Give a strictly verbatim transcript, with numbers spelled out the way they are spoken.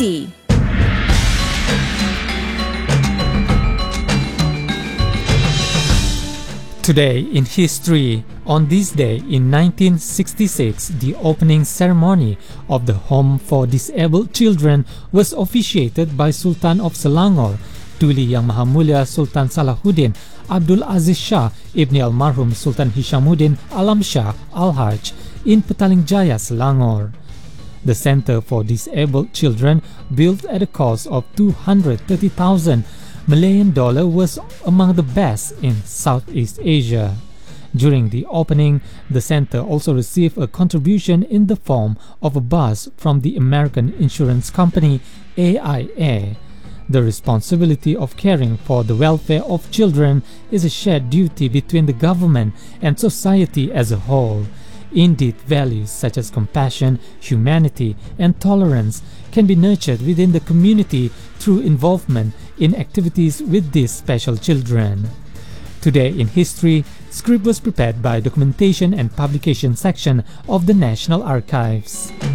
C. Today in history, on this day in nineteen sixty-six, the opening ceremony of the Home for Disabled Children was officiated by Sultan of Selangor, Tuli Yang Maha Mulia Sultan Salahuddin Abdul Aziz Shah Ibni Almarhum Sultan Hishamuddin Alam Shah Al-Haj in Petaling Jaya, Selangor. The Center for Disabled Children, built at a cost of two hundred thirty thousand Malayan dollar, was among the best in Southeast Asia. During the opening, the center also received a contribution in the form of a bus from the American insurance company A I A. The responsibility of caring for the welfare of children is a shared duty between the government and society as a whole. Indeed, values such as compassion, humanity, and tolerance can be nurtured within the community through involvement in activities with these special children. Today in history, script was prepared by Documentation and Publication section of the National Archives.